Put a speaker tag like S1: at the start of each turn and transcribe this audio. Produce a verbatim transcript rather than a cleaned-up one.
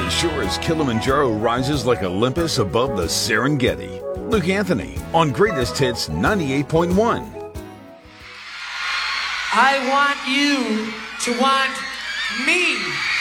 S1: as sure as Kilimanjaro rises like Olympus above the Serengeti. Luke Anthony on Greatest Hits ninety-eight point one.
S2: I want you to want me.